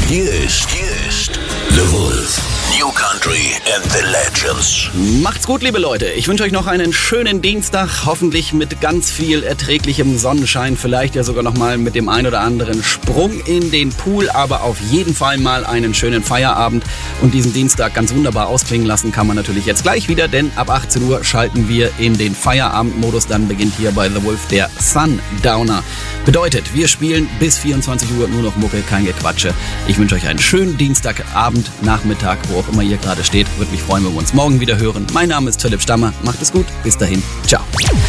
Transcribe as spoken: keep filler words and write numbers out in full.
Hier ist, hier ist The Wolf. New Country and the Legends. Macht's gut, liebe Leute. Ich wünsche euch noch einen schönen Dienstag. Hoffentlich mit ganz viel erträglichem Sonnenschein. Vielleicht ja sogar noch mal mit dem ein oder anderen Sprung in den Pool. Aber auf jeden Fall mal einen schönen Feierabend. Und diesen Dienstag ganz wunderbar ausklingen lassen kann man natürlich jetzt gleich wieder. Denn ab achtzehn Uhr schalten wir in den Feierabendmodus. Dann beginnt hier bei The Wolf der Sundowner. Bedeutet, wir spielen bis vierundzwanzig Uhr nur noch Mucke, kein Gequatsche. Ich wünsche euch einen schönen Dienstagabend, Nachmittag, wo auch immer ihr gerade steht. Würde mich freuen, wenn wir uns morgen wieder hören. Mein Name ist Philipp Stammer. Macht es gut. Bis dahin. Ciao.